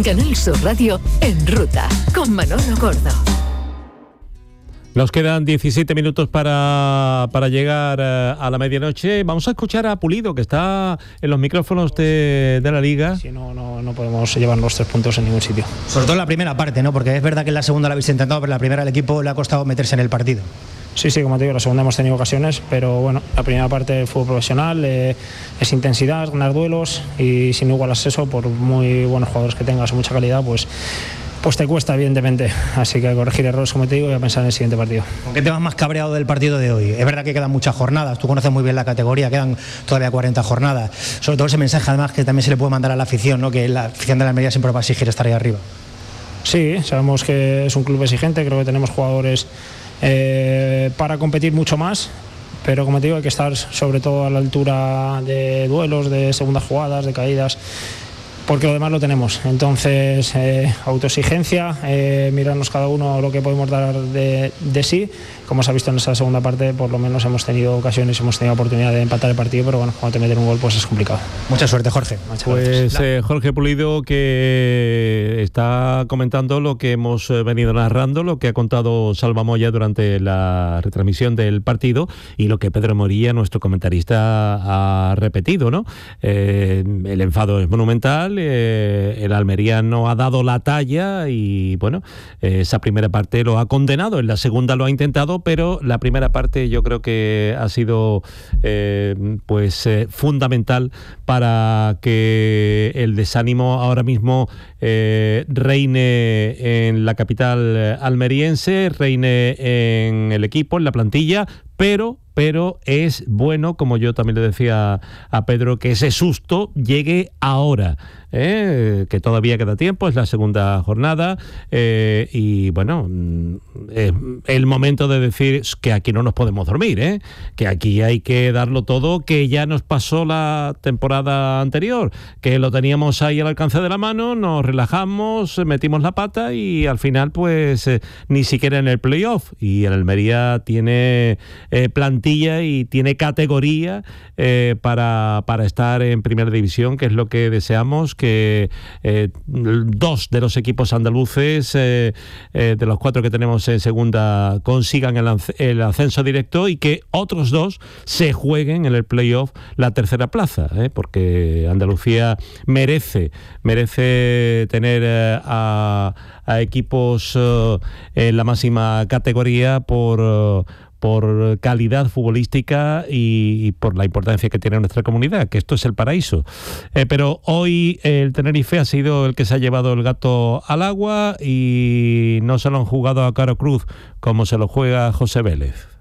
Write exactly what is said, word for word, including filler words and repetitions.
En Canal Sur Radio, En Ruta, con Manolo Gordo. Nos quedan diecisiete minutos para, para llegar uh, a la medianoche. Vamos a escuchar a Pulido, que está en los micrófonos de, de la Liga. Sí, no, no, no podemos llevar los tres puntos en ningún sitio. Sobre todo en la primera parte, ¿no? Porque es verdad que en la segunda la habéis intentado, pero en la primera al equipo le ha costado meterse en el partido. Sí, sí, como te digo, la segunda hemos tenido ocasiones, pero bueno, la primera parte del fútbol profesional eh, es intensidad, ganar duelos, y si no igualas eso, por muy buenos jugadores que tengas o mucha calidad, pues... pues te cuesta, evidentemente. Así que corregir errores, como te digo, y a pensar en el siguiente partido. ¿Con qué te vas más cabreado del partido de hoy? Es verdad que quedan muchas jornadas, tú conoces muy bien la categoría, quedan todavía cuarenta jornadas. Sobre todo ese mensaje, además, que también se le puede mandar a la afición, ¿no? Que la afición de la Almería siempre va a exigir estar ahí arriba. Sí, sabemos que es un club exigente, creo que tenemos jugadores eh, para competir mucho más. Pero como te digo, hay que estar sobre todo a la altura de duelos, de segundas jugadas, de caídas, porque lo demás lo tenemos. Entonces, eh, autoexigencia, eh, mirarnos cada uno lo que podemos dar de, de sí. Como se ha visto en esa segunda parte, por lo menos hemos tenido ocasiones, hemos tenido oportunidad de empatar el partido, pero bueno, cuando te meten un gol, pues es complicado. Mucha suerte, Jorge. Muchas pues eh, Jorge Pulido, que está comentando lo que hemos venido narrando, lo que ha contado Salva Moya durante la retransmisión del partido, y lo que Pedro Morilla, nuestro comentarista, ha repetido, ¿no? Eh, el enfado es monumental, eh, el Almería no ha dado la talla y, bueno, eh, esa primera parte lo ha condenado, en la segunda lo ha intentado, pero la primera parte yo creo que ha sido eh, pues eh, fundamental para que el desánimo ahora mismo eh, reine en la capital almeriense, reine en el equipo, en la plantilla, pero pero es bueno, como yo también le decía a Pedro, que ese susto llegue ahora, ¿eh? Que todavía queda tiempo, es la segunda jornada, eh, y bueno, es el momento de decir que aquí no nos podemos dormir, ¿eh? Que aquí hay que darlo todo, que ya nos pasó la temporada anterior, que lo teníamos ahí al alcance de la mano, nos relajamos, metimos la pata y al final pues eh, ni siquiera en el playoff, y el Almería tiene eh, plantilla y tiene categoría eh, para, para estar en primera división, que es lo que deseamos, que eh, dos de los equipos andaluces, eh, eh, de los cuatro que tenemos en segunda, consigan el, el ascenso directo, y que otros dos se jueguen en el playoff la tercera plaza, eh, porque Andalucía merece, merece tener eh, a, a equipos eh, en la máxima categoría por... Eh, por calidad futbolística y, y por la importancia que tiene nuestra comunidad, que esto es el paraíso. Eh, pero hoy el Tenerife ha sido el que se ha llevado el gato al agua, y no se lo han jugado a Caro Cruz como se lo juega José Vélez.